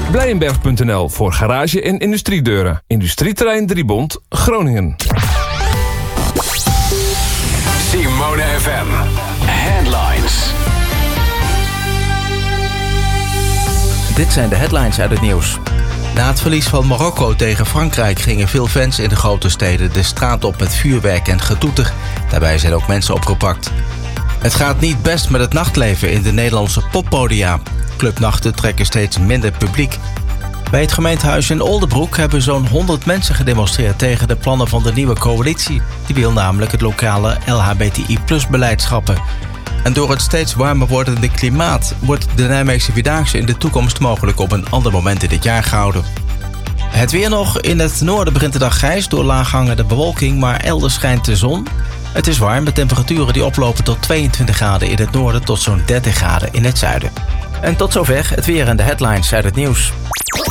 Blijenberg.nl voor garage- en industriedeuren. Industrieterrein Driebond, Groningen. Simone FM. Headlines. Dit zijn de headlines uit het nieuws. Na het verlies van Marokko tegen Frankrijk gingen veel fans in de grote steden de straat op met vuurwerk en getoeter. Daarbij zijn ook mensen opgepakt. Het gaat niet best met het nachtleven in de Nederlandse poppodia. Clubnachten trekken steeds minder publiek. Bij het gemeentehuis in Oldebroek hebben zo'n 100 mensen gedemonstreerd tegen de plannen van de nieuwe coalitie. Die wil namelijk het lokale LHBTI+-beleid schrappen. En door het steeds warmer wordende klimaat wordt de Nijmeegse Vierdaagse in de toekomst mogelijk op een ander moment in dit jaar gehouden. Het weer nog. In het noorden begint de dag grijs door laaghangende bewolking, maar elders schijnt de zon. Het is warm met temperaturen die oplopen tot 22 graden in het noorden tot zo'n 30 graden in het zuiden. En tot zover het weer en de headlines uit het nieuws.